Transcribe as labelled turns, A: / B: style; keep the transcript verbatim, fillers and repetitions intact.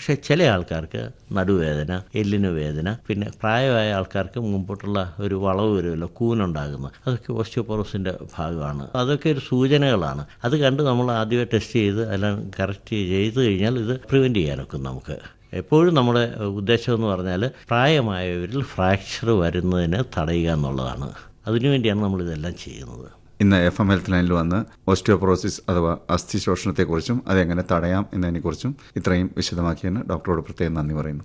A: പക്ഷേ ചില ആൾക്കാർക്ക് നടുവേദന, എല്ലിന് വേദന, പിന്നെ പ്രായമായ ആൾക്കാർക്ക് മുമ്പോട്ടുള്ള ഒരു വളവ് വരുമല്ലോ, കൂനുണ്ടാകുന്നത്, അതൊക്കെ ഓസ്റ്റിയോപോറോസിൻ്റെ ഭാഗമാണ്. അതൊക്കെ ഒരു സൂചനകളാണ്. അത് കണ്ട് നമ്മൾ ആദ്യമേ ടെസ്റ്റ് ചെയ്ത് എല്ലാം കറക്റ്റ് ചെയ്ത് കഴിഞ്ഞാൽ ഇത് പ്രിവെൻറ്റ് ചെയ്യാനൊക്കെ നമുക്ക്. എപ്പോഴും നമ്മുടെ ഉദ്ദേശം എന്ന് പറഞ്ഞാൽ പ്രായമായവരിൽ ഫ്രാക്ചർ വരുന്നതിന് തടയുക എന്നുള്ളതാണ്. അതിനുവേണ്ടിയാണ് നമ്മളിതെല്ലാം ചെയ്യുന്നത്.
B: ഇന്ന് എഫ് എം ഹെൽത്ത് ലൈനിൽ വന്ന് ഓസ്റ്റിയോപൊറോസിസ് അഥവാ അസ്ഥി ശോഷണത്തെക്കുറിച്ചും അതെങ്ങനെ തടയാം എന്നതിനെക്കുറിച്ചും ഇത്രയും വിശദമാക്കിയതിന് ഡോക്ടറോട് പ്രത്യേകം നന്ദി പറയുന്നു.